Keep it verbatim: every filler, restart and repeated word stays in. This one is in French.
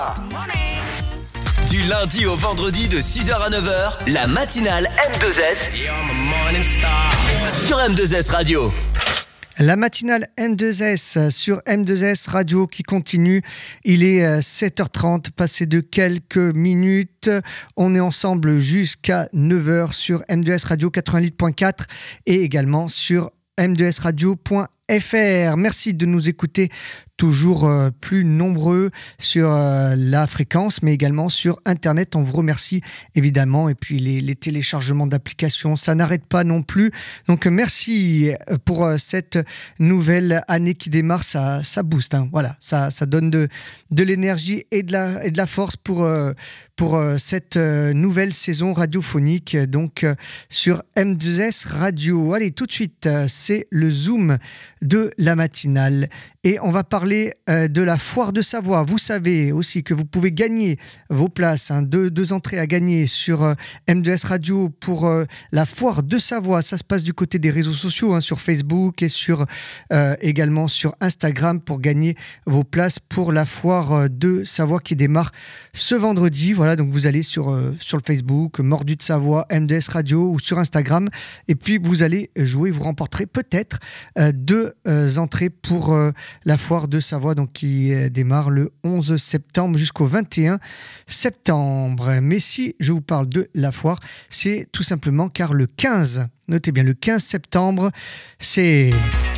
Du lundi au vendredi de six heures à neuf heures, la matinale M deux S sur M deux S Radio. La matinale M deux S sur M deux S Radio qui continue. Il est sept heures trente, passé de quelques minutes. On est ensemble jusqu'à neuf heures sur M deux S Radio quatre-vingt-huit point quatre et également sur m deux s radio point f r. Merci de nous écouter toujours euh, plus nombreux sur euh, la fréquence, mais également sur Internet. On vous remercie évidemment. Et puis les, les téléchargements d'applications, ça n'arrête pas non plus. Donc merci pour euh, cette nouvelle année qui démarre. Ça, ça booste, hein. Voilà, ça, ça donne de, de l'énergie et de la, et de la force pour, euh, pour euh, cette euh, nouvelle saison radiophonique. Donc euh, sur M deux S Radio. Allez, tout de suite, euh, c'est le Zoom de la matinale. Et on va parler euh, de la foire de Savoie. Vous savez aussi que vous pouvez gagner vos places, hein, deux, deux entrées à gagner sur euh, M deux S Radio pour euh, la foire de Savoie. Ça se passe du côté des réseaux sociaux, hein, sur Facebook et sur, euh, également sur Instagram pour gagner vos places pour la foire de Savoie qui démarre ce vendredi. Voilà, donc vous allez sur, euh, sur le Facebook, Mordu de Savoie, M deux S Radio ou sur Instagram et puis vous allez jouer, vous remporterez peut-être euh, deux euh, entrées pour euh, la foire de Savoie, donc qui démarre le onze septembre jusqu'au vingt et un septembre. Mais si je vous parle de la foire, c'est tout simplement car le quinze, notez bien, le quinze septembre, c'est